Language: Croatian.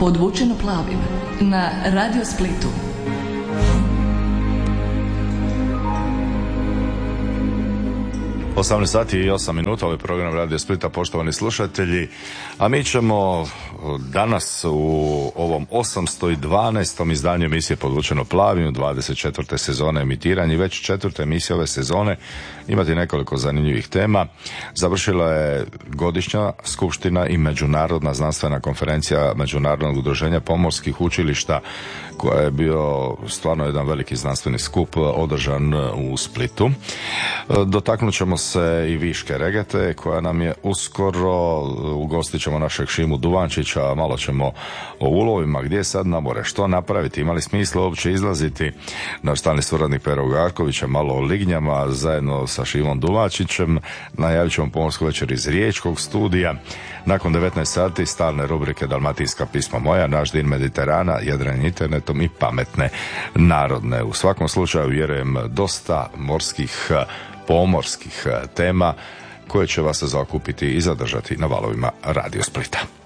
Podvučeno plavim na Radio Splitu. Sati i 8 minuta, ovaj program Radio Splita, poštovani slušatelji, a mi ćemo danas u ovom 812. izdanju emisije Podvučeno plavim, 24. sezone emitiranja i već 4. emisija ove sezone imati nekoliko zanimljivih tema. Završila je godišnja skupština i međunarodna znanstvena konferencija Međunarodnog udruženja pomorskih učilišta, koja je bio stvarno jedan veliki znanstveni skup održan u Splitu. Dotaknut ćemo se i Viške regate, koja nam je uskoro, ugostit ćemo našeg Šimu Duvančića, malo ćemo o ulovima, gdje sad na more, što napraviti, imali smisla uopće izlaziti. Naš stalni suradnik Pero Garković, malo o lignjama, zajedno sa Šimom Duvančićem, najavit ćemo pomorsku večer iz Riječkog studija. Nakon 19 sati stalne rubrike Dalmatinska pisma moja, naš din Mediterana, jedrenje internetom i pametne narodne. U svakom slučaju vjerujem dosta pomorskih tema koje će vas zaokupiti i zadržati na valovima Radio Splita.